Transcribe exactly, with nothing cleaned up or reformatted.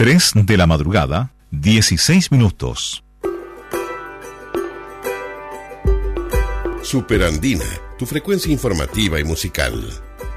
tres de la madrugada, dieciséis minutos. Superandina, tu frecuencia informativa y musical.